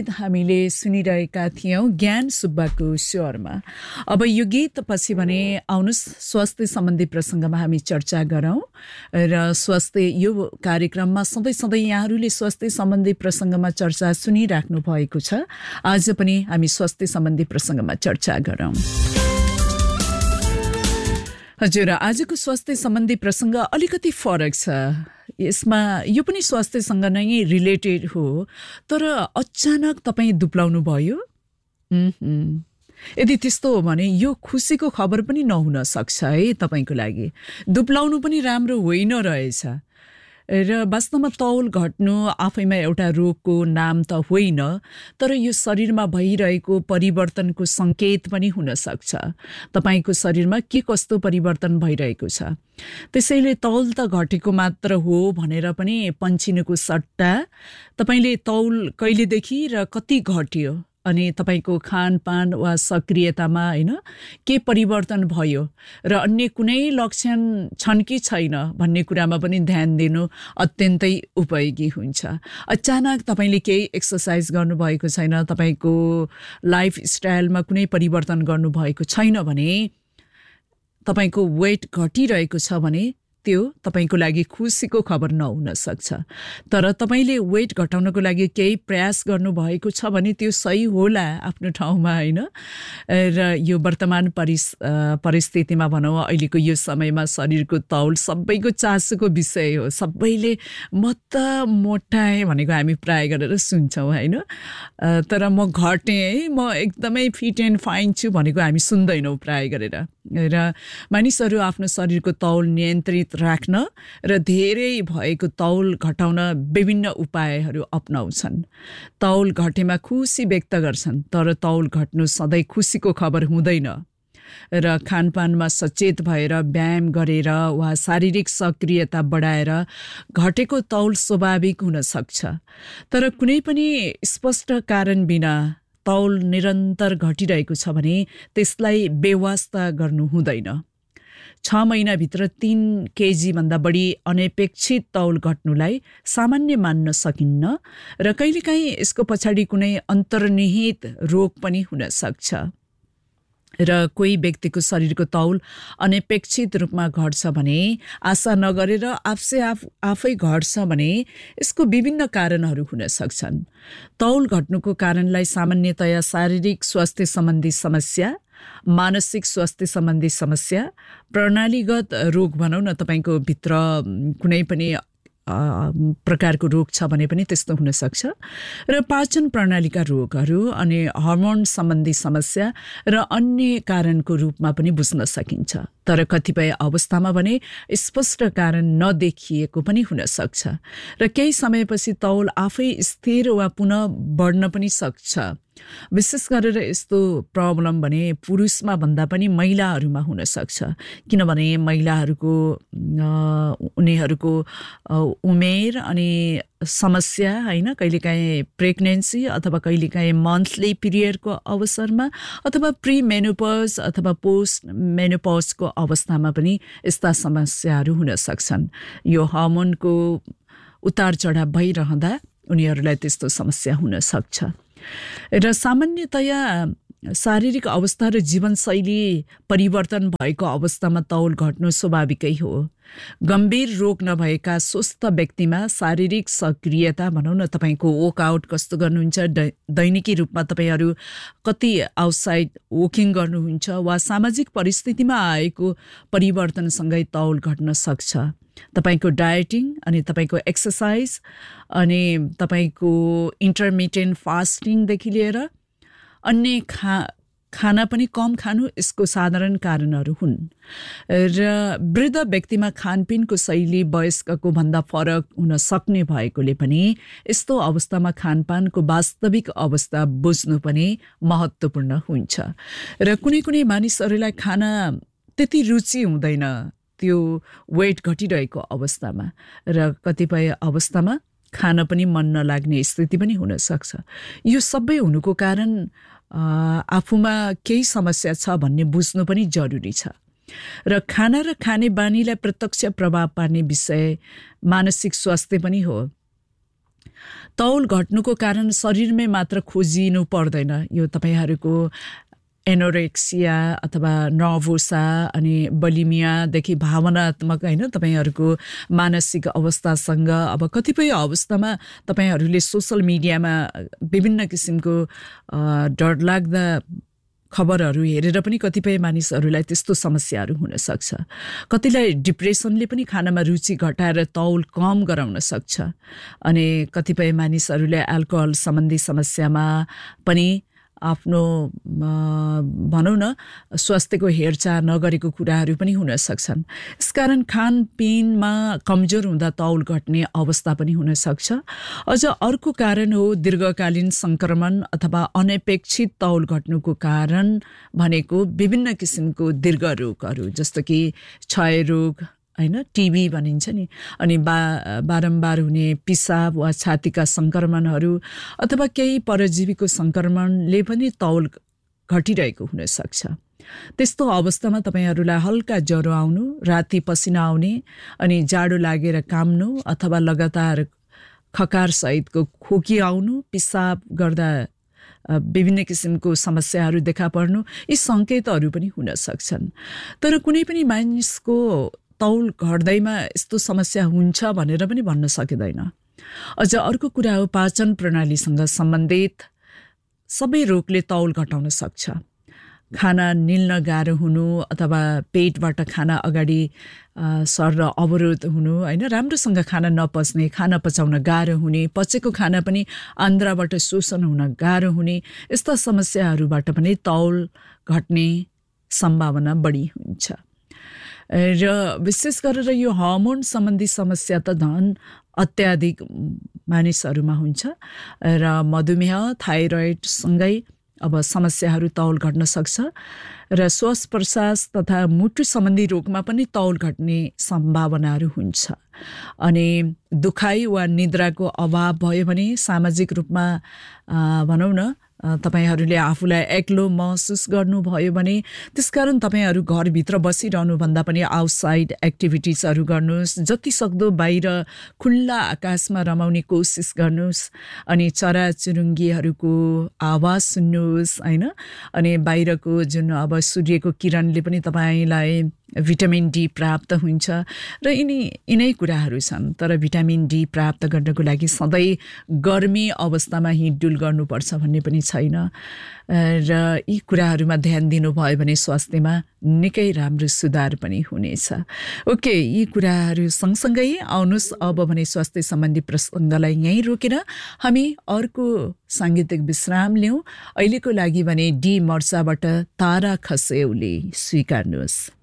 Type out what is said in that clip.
गीत हामीले सुनिरहेका थियौं ज्ञान सुब्बाको स्वरमा। अब यो गीत पछि भने आउनुस् स्वास्थ्य सम्बन्धी प्रसंगमा हामी चर्चा गरौं र स्वास्थ्य यो कार्यक्रममा सधैं यहाँहरूले स्वास्थ्य सम्बन्धी प्रसंगमा चर्चा सुनिराख्नु भएको छ। आज पनि हामी स्वास्थ्य सम्बन्धी प्रसंगमा चर्चा गरौं। हजुर, आजको स्वास्थ्य सम्बन्धी प्रसंग अलिकति फरक छ। यसमा यो पनि स्वास्थ्यसँग नै रिलेटेड हो, तर अचानक तपाईं दुब्लाउनु भयो। यदि त्यस्तो हो भने यो खुसीको खबर पनि नहुन सक्छ है तपाईंको लागि। दुब्लाउनु पनि राम्रो होइन रहेछ र वास्तवमा तौल घट्नु आफैमा एउटा रोगको नाम त होइन, तर यो शरीरमा भइरहेको परिवर्तनको संकेत पनि हुन सक्छ। तपाईको शरीरमा के कस्तो परिवर्तन भइरहेको छ। त्यसैले तौल त घटेको मात्र हो भनेर पनि पन्छिनुको सट्टा तपाईले तौल कहिलेदेखि र कति घट्यो अनि तपाईको खानपान वा सक्रियतामा हैन के परिवर्तन भयो र अन्य कुनै लक्षण छन् कि छैन भन्ने कुरामा पनि ध्यान दिनु अत्यन्तै उपयोगी हुन्छ। अचानक तपाईले केही एक्सरसाइज गर्नु भएको छैन, तपाईको लाइफस्टाइलमा कुनै परिवर्तन गर्नु भएको छैन भने, तपाईको वेट घटिरहेको छ भने त्यो तपाईको लागि खुसीको खबर नहुन सक्छ। तर तपाईले वेट घटाउनको लागि केही प्रयास गर्नु भएको छ भने त्यो सही होला आफ्नो ठाउँमा हैन। र यो वर्तमान परिस्थितिमा भनौं अहिलेको यो समयमा शरीरको तौल सबैको चासोको विषय हो। सबैले म त मोटाए भनेको हामी प्राय गरेर सुन्छौं हैन। तर म घटे है, म एकदमै फिट एन्ड फाइन छु भनेको हामी सुन्दैनौं प्राय गरेर। र मानिसहरू आफ्नो शरीरको तौल नियन्त्रित राख्न र धेरै भएको तौल घटाउन विभिन्न उपायहरू अपनाउँछन्। तौल घटेमा खुसी व्यक्त गर्छन्, तर तौल घट्नु सधैँ खुसीको खबर हुँदैन। र खानपानमा सचेत भएर व्यायाम गरेर वा शारीरिक सक्रियता बढाएर घटेको तौल स्वाभाविक हुन सक्छ। तर कुनै पनि स्पष्ट कारण बिना तौल निरन्तर घटिरहेको छ भने त्यसलाई बेवास्ता गर्नु हुँदैन। 6 महिनाभित्र 3 केजी भन्दा बढी अनपेक्षित तौल घट्नुलाई सामान्य मान्न सकिन्न र कहिलेकाहीँ यसको पछाडि कुनै अन्तर्निहित रोग पनि हुन सक्छ। र कोही व्यक्तिको शरीरको तौल अनपेक्षित रूपमा घट्छ भने, आशा नगरेर आफै घट्छ भने यसको विभिन्न कारणहरू हुन सक्छन्। तौल घट्नुको कारणलाई सामान्यतया शारीरिक स्वास्थ्य सम्बन्धी समस्या, मानसिक स्वास्थ्य सम्बन्धी समस्या, प्रणालीगत रोग भनौं न, तपाईको भित्र कुनै पनि प्रकारको रोग छ भने पनि त्यस्तो हुन सक्छ, र पाचन प्रणालीका रोगहरू अनि हार्मोन सम्बन्धी समस्या र अन्य कारणको रूपमा पनि बुझ्न सकिन्छ। तर कतिपय अवस्थामा भने स्पष्ट कारण नदेखिएको पनि हुन सक्छ र केही समयपछि तौल आफै स्थिर वा पुनः बढ्न पनि सक्छ। विशेष गरेर यस्तो प्रब्लम भने पुरुषमा भन्दा पनि महिलाहरूमा हुन सक्छ, किनभने महिलाहरूको उनीहरूको उमेर अनि समस्या हैन, कहिलेकाहीँ प्रेग्नेन्सी अथवा कहिलेकाहीँ मन्थली पिरियडको अवसरमा अथवा प्री मेनोपज अथवा पोस्ट मेनोपजको अवस्थामा पनि यस्ता समस्याहरू हुन सक्छन्। यो हार्मोनको उतार चढाव भइरहँदा उनीहरूलाई त्यस्तो समस्या हुन सक्छ। र सामान्यतया शारीरिक अवस्था र जीवनशैली परिवर्तन भएको अवस्थामा तौल घट्नु स्वाभाविकै हो। गम्भीर रोग नभएका स्वस्थ व्यक्तिमा शारीरिक सक्रियता भनौं न, तपाईको वर्कआउट कस्तो गर्नुहुन्छ, दैनिकी रूपमा तपाईहरू कति आउटसाइड वकिङ गर्नुहुन्छ वा सामाजिक परिस्थितिमा आएको परिवर्तनसँगै तौल घट्न सक्छ। तपाईको डायटिङ अनि तपाईको एक्सरसाइज अनि तपाईको इन्टरमिटेन्ट फास्टिङदेखि लिएर अन्य खाना पनि कम खानु यसको साधारण कारणहरू हुन्। र वृद्ध व्यक्तिमा खानपिनको शैली वयस्कको भन्दा फरक हुन सक्ने भएकोले पनि यस्तो अवस्थामा खानपानको वास्तविक अवस्था बुझ्नु पनि महत्त्वपूर्ण हुन्छ। र कुनै मानिसहरूलाई खाना त्यति रुचि हुँदैन त्यो वेट घटिरहेको अवस्थामा, र कतिपय अवस्थामा खान पनि मन नलाग्ने स्थिति पनि हुन सक्छ। यो सबै हुनुको कारण आफूमा केही समस्या छ भन्ने बुझ्नु पनि जरुरी छ। र खाना र खाने बानीलाई प्रत्यक्ष प्रभाव पार्ने विषय मानसिक स्वास्थ्य पनि हो। तौल घट्नुको कारण शरीरमै मात्र खोजिनु पर्दैन। यो तपाईहरूको एनोरेक्सिया अथवा नर्भोसा अनि बलिमियादेखि भावनात्मक होइन तपाईहरूको मानसिक अवस्थासँग अब कतिपय अवस्थामा तपाईहरूले सोसल मिडियामा विभिन्न किसिमको डरलाग्दा खबरहरू हेरेर पनि कतिपय मानिसहरूलाई त्यस्तो समस्याहरू हुन सक्छ। कतिलाई डिप्रेसनले पनि खानामा रुचि घटाएर तौल कम गराउन सक्छ अनि कतिपय मानिसहरूले अल्कोहल सम्बन्धी समस्यामा पनि आफ्नो भनौँ न स्वास्थ्यको हेरचाह नगरेको कुराहरू पनि हुन सक्छन्। यसकारण खानपिनमा कमजोर हुँदा तौल घट्ने अवस्था पनि हुन सक्छ। अझ अर्को कारण हो दीर्घकालीन सङ्क्रमण अथवा अनपेक्षित तौल घट्नुको कारण भनेको विभिन्न किसिमको दीर्घ रोगहरू जस्तो कि क्षयरोग होइन टिबी भनिन्छ नि अनि बारम्बार हुने पिसाब वा छातीका सङ्क्रमणहरू अथवा केही परजीवीको सङ्क्रमणले पनि तौल घटिरहेको हुन सक्छ। त्यस्तो अवस्थामा तपाईहरूलाई हल्का ज्वरो आउनु, राति पसिना आउने अनि जाडो लागेर काम्नु अथवा लगातार खकार सहितको खोकी आउनु, पिसाब गर्दा विभिन्न किसिमको समस्याहरू देखा पर्नु, यी सङ्केतहरू पनि हुन सक्छन्। तर कुनै पनि मानिसको तौल घट्दैमा यस्तो समस्या हुन्छ भनेर पनि भन्न सकिँदैन। अझ अर्को कुरा हो पाचन प्रणालीसँग सम्बन्धित सबै रोगले तौल घटाउन सक्छ। खाना निल्न गाह्रो हुनु अथवा पेटबाट खाना अगाडि सर्न अवरोध हुनु होइन, राम्रोसँग खाना नपच्ने, खाना पचाउन गाह्रो हुने, पचेको खाना पनि आन्द्राबाट शोषण हुन गाह्रो हुने, यस्ता समस्याहरूबाट पनि तौल घट्ने सम्भावना बढी हुन्छ। र विशेष गरेर यो हर्मोन सम्बन्धी समस्या त झन् अत्याधिक मानिसहरूमा हुन्छ र मधुमेह थाइरोइडसँगै अब समस्याहरू तौल घट्न सक्छ र श्वास प्रश्वास तथा मुटु सम्बन्धी रोगमा पनि तौल घट्ने सम्भावनाहरू हुन्छ। अनि दुखाइ वा निद्राको अभाव भयो भने सामाजिक रूपमा भनौँ न तपाईहरूले आफूलाई एक्लो महसुस गर्नुभयो भने त्यसकारण तपाईहरू घरभित्र बसिरहनुभन्दा पनि आउटसाइड एक्टिभिटिजहरू गर्नुहोस्। जति सक्दो बाहिर खुल्ला आकाशमा रमाउने कोसिस गर्नुहोस् अनि चराचुरुङ्गीहरूको आवाज सुन्नुहोस् होइन। अनि बाहिरको जुन अब सूर्यको किरणले पनि तपाईँलाई भिटामिन डी प्राप्त हुन्छ र यिनै कुराहरू छन्। तर भिटामिन डी प्राप्त गर्नको लागि सधैँ गर्मी अवस्थामा हिँडडुल गर्नुपर्छ भन्ने पनि छैन र यी कुराहरूमा ध्यान दिनुभयो भने स्वास्थ्यमा निकै राम्रो सुधार पनि हुनेछ। ओके, यी कुराहरू सँगसँगै आउनुहोस् अब भने स्वास्थ्य सम्बन्धी प्रसङ्गलाई यहीँ रोकेर हामी अर्को साङ्गीतिक विश्राम लिउँ। अहिलेको लागि भने डी मर्साबाट तारा खसेउले स्वीकार्नुहोस्।